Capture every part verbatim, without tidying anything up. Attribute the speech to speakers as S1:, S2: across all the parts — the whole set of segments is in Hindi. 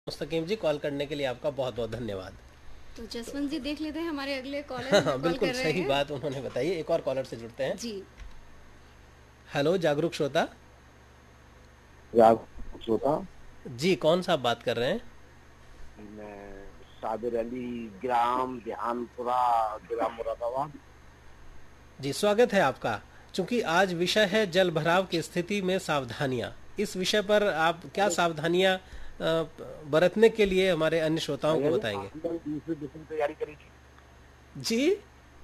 S1: मुस्तकीम जी, कॉल करने के लिए आपका बहुत बहुत धन्यवाद।
S2: तो जसवंत जी देख लेते हैं हमारे अगले कॉलर
S1: हाँ
S2: हमें
S1: हाँ,
S2: कॉल
S1: बिल्कुल
S2: कर रहे
S1: सही
S2: हैं।
S1: बात उन्होंने बताई। एक और कॉलर से जुड़ते हैं।
S2: जी
S1: हेलो जागरूक श्रोता।
S3: राग श्रोता।
S1: जी, कौन सा आप बात कर रहे हैं?
S3: मैं साबिर अली, ग्राम ध्यानपुरा, जिला मुरादाबाद।
S1: जी, स्वागत है आपका। चूंकि आज विषय है जल भराव की स्थिति में सावधानियां, इस विषय पर आप क्या सावधानियां अ, बरतने के लिए हमारे अन्य श्रोताओं को
S3: भैया जी,
S1: बताएंगे?
S3: आपने दूसरी दूसरी तैयारी करी थी।
S1: जी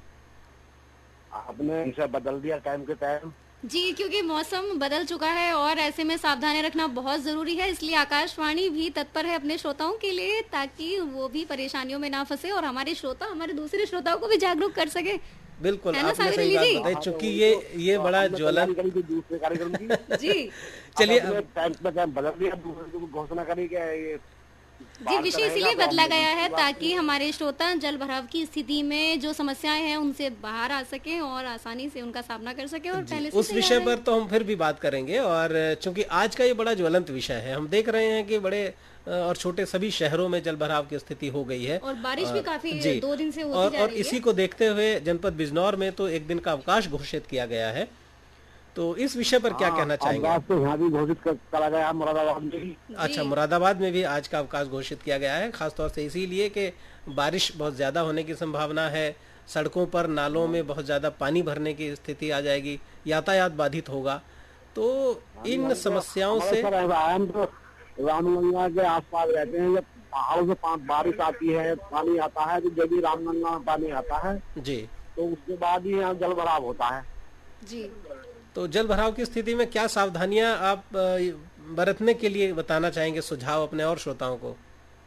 S3: आपने इसे बदल दिया टाइम के टाइम।
S2: जी क्योंकि मौसम बदल चुका है और ऐसे में सावधानी रखना बहुत जरूरी है, इसलिए आकाशवाणी भी तत्पर है अपने श्रोताओं के लिए ताकि वो भी परेशानियों में ना फंसे और हमारे श्रोता हमारे दूसरे श्रोताओं को भी जागरूक कर सके।
S1: बिल्कुल,
S2: है ना
S1: आपने
S2: साबिर
S1: सही
S2: अली
S1: बात
S2: जी?
S1: बताई।
S3: हाँ,
S1: चूंकि
S3: तो
S1: ये
S3: तो,
S1: ये
S3: तो
S1: बड़ा
S3: हमने
S1: ज्वलन।
S3: तैयारी करी थी दूसरे कार्यक्रम की।
S2: जी
S1: चलिए
S3: अब
S1: अब
S3: अपने टाइम पे टाइम बदल दिया, दूसरे को घोषणा करी कि ये
S2: जी
S3: बाढ़ का
S2: विषय
S3: रहेगा,
S2: इसीलिए
S3: तो
S2: बदला
S3: हमने
S2: गया है
S3: दूसरी बात
S2: ताकि
S3: की।
S2: हमारे श्रोता जल भराव की स्थिति में जो समस्याएं हैं उनसे बाहर आ सके और आसानी से उनका सामना कर सके और
S1: जी,
S2: पहले से
S1: उस
S2: तैयार
S1: विषय
S2: रहें।
S1: पर तो हम फिर भी बात करेंगे। और चूंकि आज का ये बड़ा ज्वलंत विषय है, हम देख रहे हैं कि बड़े अ, और छोटे सभी शहरों में जल भराव की स्थिति हो गई है।
S2: और बारिश भी काफी
S1: जी,
S2: दो दिन से होती
S1: और
S2: जा
S1: और
S2: रही
S1: इसी
S2: है।
S1: को देखते हुए जनपद बिजनौर में तो एक दिन का अवकाश घोषित किया गया है। तो इस विषय पर क्या
S3: हाँ,
S1: कहना चाहेंगे
S3: अवकाश
S1: आप?
S3: तो यहाँ भी घोषित कर- करा गया मुरादाबाद में भी।
S1: अच्छा,
S2: जी
S1: मुरादाबाद में भी आज का अवकाश घोषित किया गया है, खासतौर से इसीलिए कि बारिश बहुत ज़्यादा होने की संभावना है। सड़कों पर नालों में बहुत ज़्यादा पानी भरने की स्थिति आ जाएगी, यातायात बाधित होगा। तो
S3: हाँ जी,
S1: इन
S3: हम तो
S1: समस्याओं
S3: हमारे
S1: से
S3: सर ऐसा है, हम तो रामगंगा के आसपास रहते हैं। जब पहाड़ों से पा- बारिश आती है, पानी आता है, तो जब भी रामगंगा में पानी आता है
S1: जी,
S3: तो उसके बाद ही यहाँ जल भराव होता है।
S2: जी
S1: तो जल भराव की स्थिति में क्या सावधानियां आप अ, बरतने के लिए बताना चाहेंगे, सुझाव अपने और श्रोताओं को?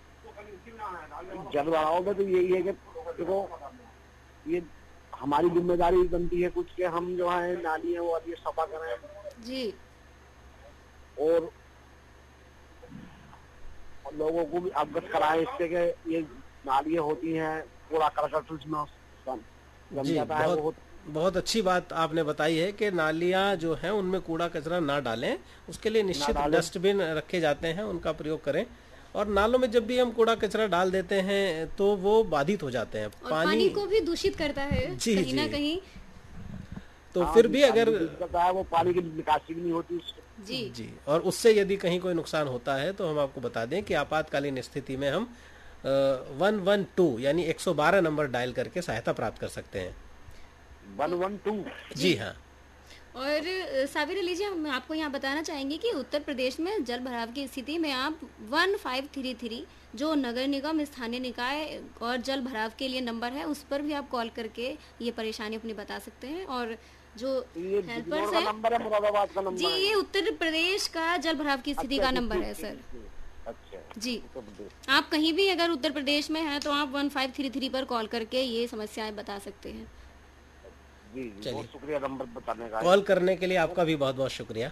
S3: जल भराव में तो यही है कि देखो, ये हमारी जिम्मेदारी बनती है कुछ के हम जो है नाली है वो अभी सफा करें
S2: जी
S3: और लोगों को भी अवगत कराएं इससे कि ये नालियाँ होती हैं, कूड़ा करकट उसमें जम
S1: जी,
S3: जाता है।
S1: बहुत
S3: बहुत
S1: बहुत अच्छी बात आपने बताई है कि नालियां जो हैं उनमें कूड़ा कचरा ना डालें। उसके लिए निश्चित
S3: डालें।
S1: डस्टबिन रखे जाते हैं, उनका प्रयोग करें। और नालों में जब भी हम कूड़ा कचरा डाल देते हैं तो वो बाधित हो जाते हैं।
S2: और पानी को भी दूषित करता है
S1: जी,
S2: कहीं ना
S1: जी।
S2: कहीं।
S1: तो
S3: हाँ,
S1: फिर
S3: जो
S1: भी
S3: पानी
S1: अगर
S3: दूषित करता है वो पानी की निकासी भी नहीं होती उससे।
S2: जी
S1: जी, और उससे यदि कहीं कोई नुकसान होता है तो हम आपको बता दें कि आपातकालीन स्थिति में हम वन वन टू यानी एक सौ बारह नंबर डायल करके सहायता प्राप्त कर सकते हैं।
S3: वन वन टू
S1: जी हाँ।
S2: और अ, साबिर अली जी, हम आपको यहाँ बताना चाहेंगे कि उत्तर प्रदेश में जल भराव की स्थिति में आप वन फाइव थ्री थ्री जो नगर निगम स्थानीय निकाय और जल भराव के लिए नंबर है उस पर भी आप कॉल करके ये परेशानी अपनी बता सकते हैं। और जो
S3: ये
S2: हेल्पर्स
S3: बिजनौर का
S2: हैं
S3: नंबर है, मुरादाबाद का नंबर
S2: जी,
S3: है।
S2: ये उत्तर प्रदेश का जल भराव की स्थिति
S3: अच्छा,
S2: का
S3: ठीक,
S2: नंबर
S3: ठीक,
S2: है
S3: ठीक,
S2: सर।
S3: ठीक। अच्छा,
S2: जी,
S3: उत्तर प्रदेश।
S2: आप कहीं भी अगर उत्तर प्रदेश में हैं तो आप वन फाइव थ्री थ्री पर कॉल करके ये समस्याएं बता सकते हैं।
S3: जी जी,
S1: चलिए।
S3: बहुत शुक्रिया नंबर बताने का।
S1: कॉल करने के लिए आपका भी बहुत बहुत शुक्रिया।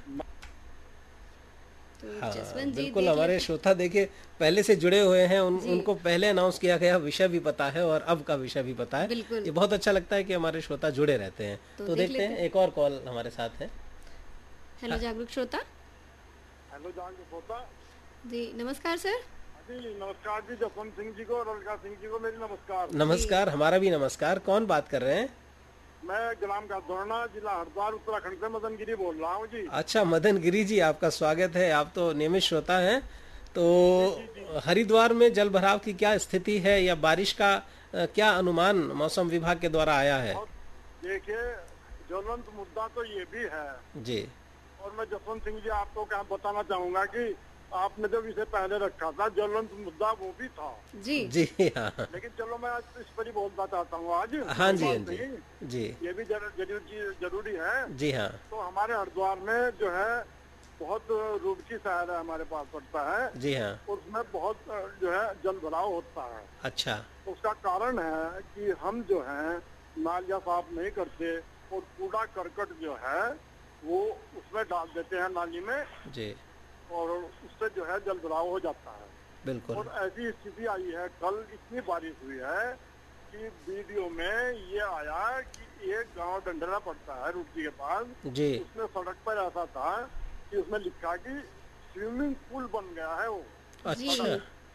S2: तो
S1: हाँ,
S2: जसवंत जी
S1: बिल्कुल,
S2: देख
S1: हमारे
S2: लेते-
S1: श्रोता देखिए पहले से जुड़े हुए हैं, उन,
S2: जी।
S1: उनको पहले अनाउंस किया गया विषय भी पता है और अब का विषय भी पता है।
S2: बिल्कुल।
S1: ये बहुत अच्छा लगता है कि हमारे श्रोता जुड़े रहते हैं।
S2: तो
S1: तो
S2: देख
S1: देखते हैं,
S2: लेते
S1: एक और कॉल हमारे साथ है।
S2: हेलो जागरूक श्रोता।
S4: हेलो जान होता
S2: जी नमस्कार सर।
S4: जी नमस्कार जी, जसवंत सिंह जी को और अलका सिंह जी को मेरी नमस्कार।
S1: नमस्कार, हमारा भी नमस्कार। कौन बात कर रहे हैं?
S4: मैं ग्राम का धोरना, जिला हरिद्वार, उत्तराखंड से मदन गिरी बोल रहा हूँ जी।
S1: अच्छा, मदन गिरी जी, आपका स्वागत है। आप तो नियमित श्रोता हैं। तो हरिद्वार में जल भराव की क्या स्थिति है या बारिश का अ, क्या अनुमान मौसम विभाग के द्वारा आया है?
S4: और देखिए, ज्वलंत मुद्दा तो ये भी है।
S1: जी
S4: और मैं जसवंत सिंह जी आपको क्या बताना चाहूंगा कि आपने जब इसे पहले रखा था, ज्वलंत मुद्दा वो भी था।
S2: जी
S1: जी हाँ
S4: लेकिन चलो मैं आज इस पर ही बोलना चाहता हूँ आज।
S1: हाँ जी, हाँ
S4: बात
S1: जी
S4: नहीं,
S1: जी
S4: ये भी जर- जरूरी जरूरी है।
S1: जी हाँ
S4: तो हमारे हरिद्वार में जो है बहुत रुड़की शहर है, हमारे पास पड़ता है।
S1: जी हाँ।
S4: उसमें बहुत अ, जो है जल भराव होता है।
S1: अच्छा,
S4: उसका कारण है कि हम जो है नालियाँ साफ नहीं करते और कूड़ा करकट जो है वो उसमें डाल देते हैं नाली में
S1: जी
S4: और उससे जो है जल भराव हो जाता है।
S1: बिल्कुल।
S4: और ऐसी स्थिति आई है, कल इतनी बारिश हुई है कि वीडियो में ये आया कि एक गांव डंडरा पड़ता है रुड़की के पास,
S1: जी
S4: उसमें सड़क पर ऐसा था कि उसमें लिखा कि स्विमिंग पूल बन गया है वो।
S1: अच्छा,